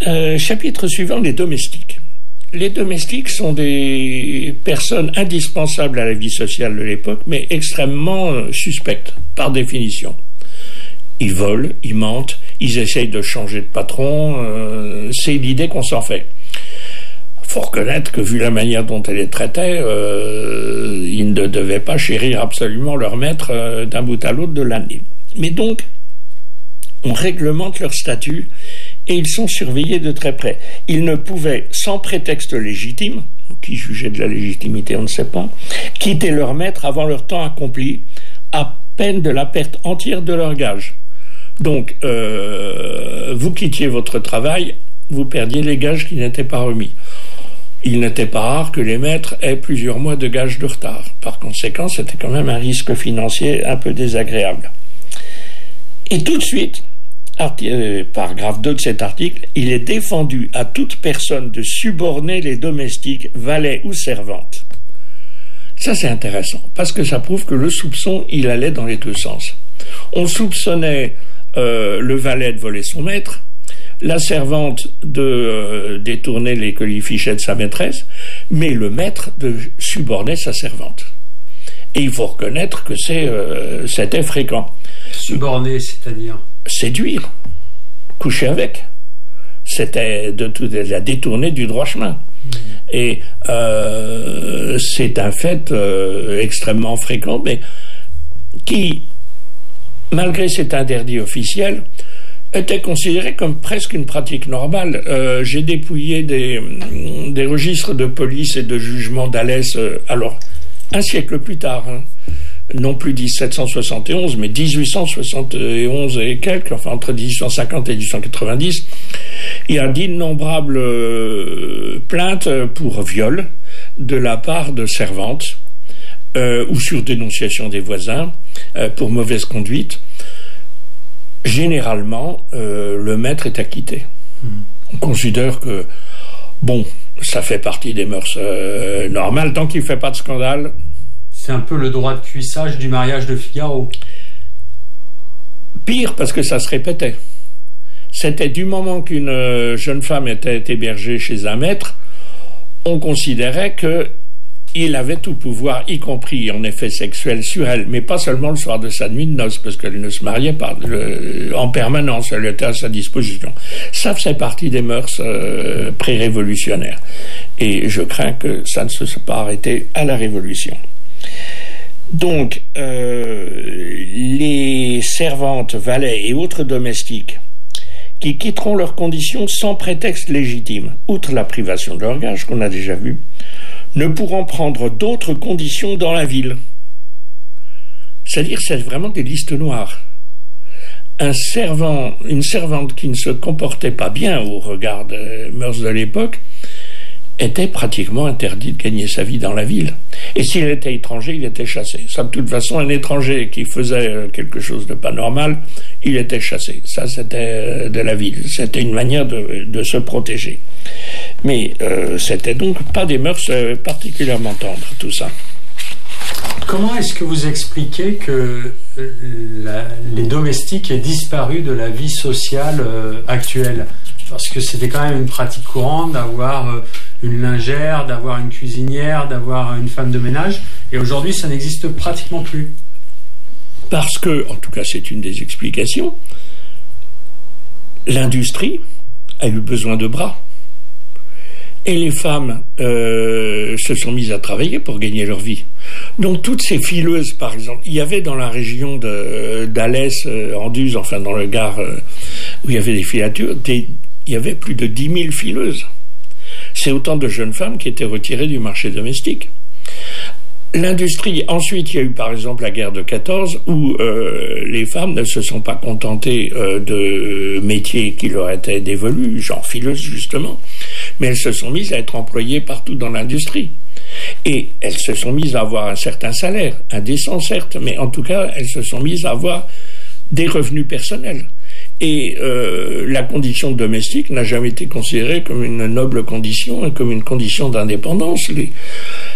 Chapitre suivant, les domestiques. Les domestiques sont des personnes indispensables à la vie sociale de l'époque, mais extrêmement suspectes, par définition. Ils volent, ils mentent, ils essayent de changer de patron, c'est l'idée qu'on s'en fait. Faut reconnaître que, vu la manière dont elle les traitait, ils ne devaient pas chérir absolument leur maître d'un bout à l'autre de l'année. Mais donc, on réglemente leur statut et ils sont surveillés de très près. Ils ne pouvaient, sans prétexte légitime, qui jugeait de la légitimité, on ne sait pas, quitter leur maître avant leur temps accompli, à peine de la perte entière de leur gage. Donc, vous quittiez votre travail, vous perdiez les gages qui n'étaient pas remis. Il n'était pas rare que les maîtres aient plusieurs mois de gages de retard. Par conséquent, c'était quand même un risque financier un peu désagréable. Et tout de suite, paragraphe 2 de cet article, il est défendu à toute personne de suborner les domestiques, valets ou servantes. Ça, c'est intéressant, parce que ça prouve que le soupçon, il allait dans les deux sens. On soupçonnait le valet de voler son maître, la servante de détourner les colifichets de sa maîtresse, mais le maître de suborner sa servante. Et il faut reconnaître que c'était fréquent. Suborner, c'est-à-dire séduire, coucher avec. C'était de la détourner du droit chemin. Et c'est un fait extrêmement fréquent, mais qui, malgré cet interdit officiel, était considéré comme presque une pratique normale. J'ai dépouillé des registres de police et de jugement d'Alès, alors un siècle plus tard, non plus 1771, mais 1871 et quelques, enfin entre 1850 et 1890, il y a d'innombrables plaintes pour viol de la part de servantes ou sur dénonciation des voisins pour mauvaise conduite. Généralement, le maître est acquitté. On considère que, bon, ça fait partie des mœurs normales, tant qu'il ne fait pas de scandale. C'est un peu le droit de cuissage du mariage de Figaro. Pire, parce que ça se répétait. C'était du moment qu'une jeune femme était hébergée chez un maître, on considérait qu'il avait tout pouvoir, y compris en effet sexuel sur elle, mais pas seulement le soir de sa nuit de noces, parce qu'elle ne se mariait pas en permanence, elle était à sa disposition. Ça faisait partie des mœurs pré-révolutionnaires. Et je crains que ça ne se soit pas arrêté à la Révolution. Donc, les servantes, valets et autres domestiques qui quitteront leurs conditions sans prétexte légitime, outre la privation de leur gage qu'on a déjà vu, ne pourront prendre d'autres conditions dans la ville. C'est-à-dire, c'est vraiment des listes noires. Une servante qui ne se comportait pas bien au regard des mœurs de l'époque était pratiquement interdit de gagner sa vie dans la ville. Et s'il était étranger, il était chassé. Ça, de toute façon, un étranger qui faisait quelque chose de pas normal, il était chassé. Ça, c'était de la ville. C'était une manière de se protéger. Mais c'était donc pas des mœurs particulièrement tendres, tout ça. Comment est-ce que vous expliquez que les domestiques aient disparu de la vie sociale actuelle ? Parce que c'était quand même une pratique courante d'avoir une lingère, d'avoir une cuisinière, d'avoir une femme de ménage, et aujourd'hui ça n'existe pratiquement plus. Parce que, en tout cas c'est une des explications, l'industrie a eu besoin de bras. Et les femmes se sont mises à travailler pour gagner leur vie. Donc toutes ces fileuses, par exemple, il y avait dans la région d'Alès, Anduze, enfin dans le Gard, où il y avait des filatures, il y avait plus de 10 000 fileuses. C'est autant de jeunes femmes qui étaient retirées du marché domestique. L'industrie, ensuite il y a eu par exemple la guerre de 14 où les femmes ne se sont pas contentées de métiers qui leur étaient dévolus, genre fileuses justement, mais elles se sont mises à être employées partout dans l'industrie. Et elles se sont mises à avoir un certain salaire, indécent certes, mais en tout cas elles se sont mises à avoir des revenus personnels. Et la condition domestique n'a jamais été considérée comme une noble condition et comme une condition d'indépendance.